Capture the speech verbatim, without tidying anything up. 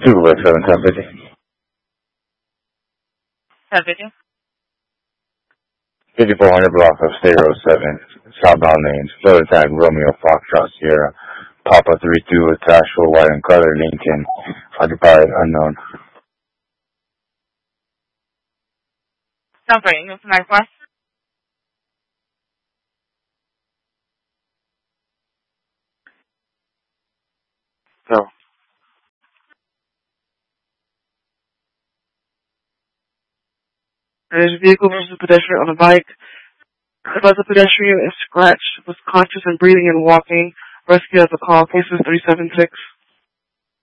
Two by seven, ten fifty. ten fifty. fifty-four hundred block of State Road seven, southbound lanes, Florida tag Romeo Foxtrot Sierra, Papa three two attached full white and color Lincoln, occupied unknown. Sounds right. You know, some nice one. No. There's a vehicle versus a pedestrian on a bike. About the pedestrian is scratched, was conscious and breathing and walking. Rescue at the call. Cases three seven six.